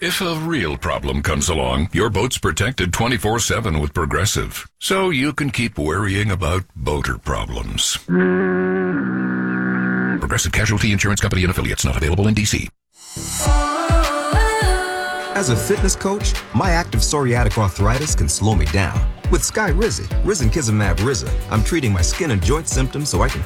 If a real problem comes along, your boat's protected 24/7 with Progressive. So you can keep worrying about boater problems. Progressive Casualty Insurance Company and Affiliates, not available in D.C. As a fitness coach, my active psoriatic arthritis can slow me down. With Skyrizi, risankizumab Riza, I'm treating my skin and joint symptoms so I can